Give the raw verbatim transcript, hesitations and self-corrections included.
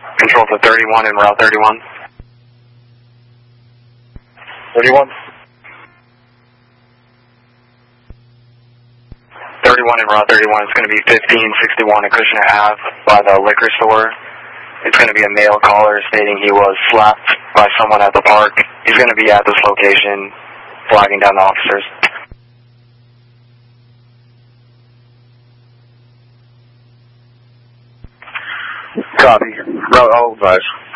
Control to thirty-one and Route thirty-one. thirty-one. thirty-one and Route thirty-one is going to be fifteen sixty-one at Kushner Ave by the liquor store. It's going to be a male caller stating he was slapped by someone at the park. He's going to be at this location, flagging down the officers. Copy. Route, I'll advise.